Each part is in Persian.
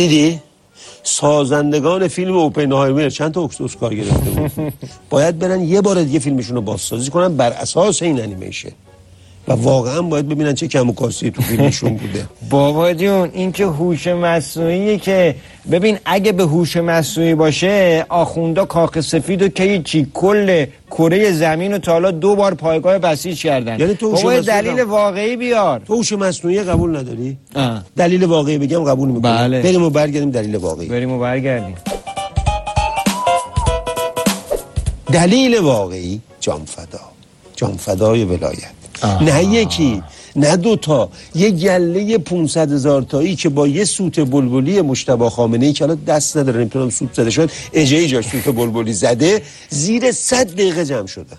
دیدی؟ سازندگان فیلم اوپنهایمر چند تا اسکار گرفته بود. باید برن یه بار دیگه فیلمشون رو بازسازی کنن بر اساس این انیمیشن و واقعا باید ببینن چه کم و کاستی تو فیلمشون بوده. بابا جون این که هوش مصنوعیه که ببین اگه به هوش مصنوعی باشه آخوندا کاخ سفید و که چی کل کره زمین و تا حالا 2 بار پایگاه بسیج کردن. یعنی تو بابا دلیل واقعی بیار. تو هوش مصنوعی قبول نداری؟ دلیل واقعی بگم قبول میکنم. بله. بریم و برگردیم دلیل واقعی. بریم و برگردیم. دلیل واقعی جان فدای ولایت. نه یکی نه 2 تا، یه گله 500,000 تایی که با یه سوت بلبلی مجتبی خامنه‌ای که الان دست نداره نمیتونم سوت زده شد اجایی جاش سوت بلبلی زده زیر 100 دقیقه جمع شدن.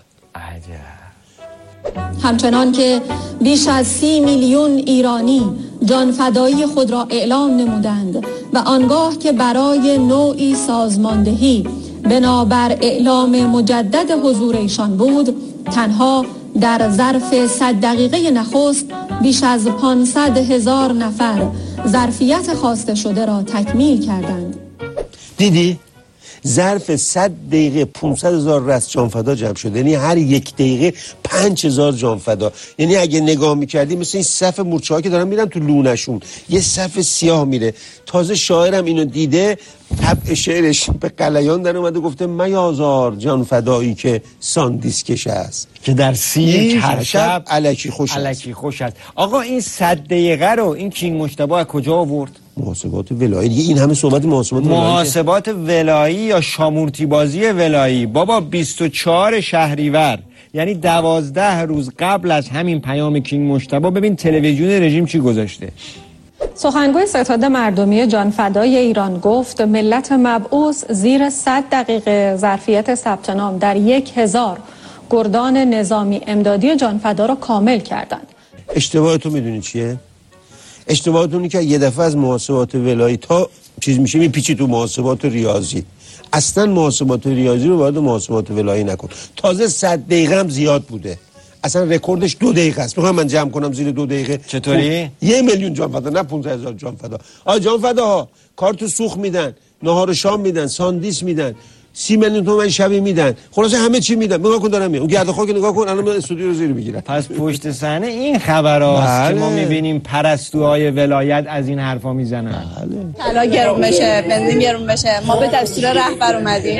عجب. همچنان که بیش از 30 میلیون ایرانی جان فدایی خود را اعلام نمودند و آنگاه که برای نوعی سازماندهی بنابر اعلام مجدد حضور ایشان بود تنها در ظرف 100 دقیقه نخست بیش از 500,000 نفر ظرفیت خواسته شده را تکمیل کردند. دیدی؟ ظرف 100 دقیقه 500,000 رست جانفدا جمع شده، یعنی هر 1 دقیقه 5,000 جانفدا. یعنی اگه نگاه میکردی مثل این صف مورچه‌ها که دارن میرن تو لونشون یه صف سیاه میره. تازه شاعرم اینو دیده طبع شعرش به قلیان در اومده گفته میازار جانفدایی که ساندیسکش است که در 31 هر شب الکی خوش است. آقا این 100 دقیقه رو این کینگ مجتبی از کجا آورد؟ محاسبات ولایی. دیگه این همه صحبت محاسبات ولایی یا شامورتی بازی ولایی. بابا 24 شهریور یعنی 12 روز قبل از همین پیام کینگ مجتبی ببین تلویزیون رژیم چی گذاشته. سخنگوی ستاد مردمی جان فدای ایران گفت ملت مبعوث زیر 100 دقیقه ظرفیت ثبت نام در 1000 گردان نظامی امدادی جان فدا را کامل کردند. اشتباهتون میدونی چیه؟ اشتباهتونی که یه دفعه از محاسبات ولایی تا چیز میشه میپیچی تو محاسبات ریاضی. اصلا محاسبات ریاضی رو وارد محاسبات ولایی نکن. تازه 100 دقیقه هم زیاد بوده. اصلا رکوردش 2 دقیقه است. میخوام من جمع کنم زیر 2 دقیقه. چطوری؟ 1 میلیون جان فدا نه 500,000 جان فدا. جان فدا کارتو سوخت میدن، نهار و شام میدن، ساندیس میدن، 30 میلیون تومان شبی میدن. خلاص همه چی میدن. نگاه کن دارم میگم. اون گرد خاک نگاه کن الان من استودیو رو زیر میگیرم. پس پشت صحنه این خبراست که ما میبینیم پرستوهای ولایت از این حرفا میزنن. طلا گرون بشه، بنزین گرون بشه. ما به دستور رهبر اومدیم.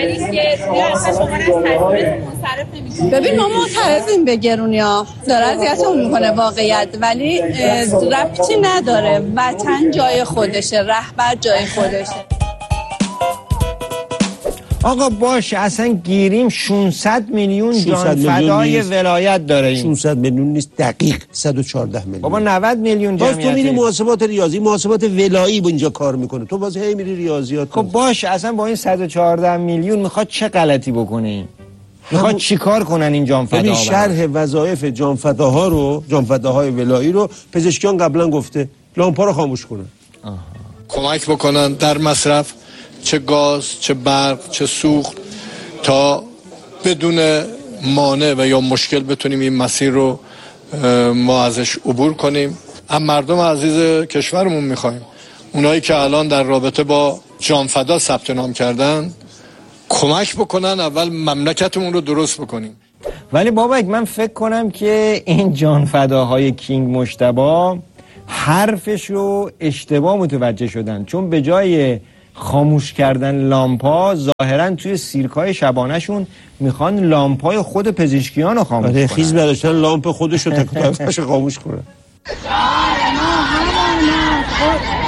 ببین ما معترضیم به گرونیا. داره اذیتمون میکنه واقعیت ولی ربطی نداره. وطن جای خودشه، رهبر جای خودشه. آقا باشه اصلا گیریم 600 میلیون جان فدای ولایت داره این. 600 میلیون نیست دقیق 114 میلیون. بابا 90 میلیون جمعیت. باز تو میری محاسبات ریاضی، محاسبات ولایی با اینجا کار میکنه. تو باز هی میری ریاضیات. خب باشه اصلا با این 114 میلیون میخواد چه غلطی بکنه این؟ میخواد چیکار کنن این جان فداها؟ ببین شرح وظایف جان فداها رو، جان فداهای ولایی رو پزشکیان قبلا گفته لامپا رو خاموش کنن. کمک بکنن در مصرف چه گاز، چه برق، چه سوخت تا بدون مانع و یا مشکل بتونیم این مسیر رو ما ازش عبور کنیم. هم مردم عزیز کشورمون میخوایم اونایی که الان در رابطه با جان فدا ثبت نام کردن کمک بکنن اول مملکتمون رو درست بکنیم. ولی بابک من فکر کنم که این جان فداهای کینگ مجتبی حرفش رو اشتباه متوجه شدن، چون به جای خاموش کردن لامپا ظاهرا توی سیرکای شبانهشون میخوان لامپای خود پزشکیان رو خاموش کنن. خیز برداشتن لامپ خودش رو تک خاموش کنن.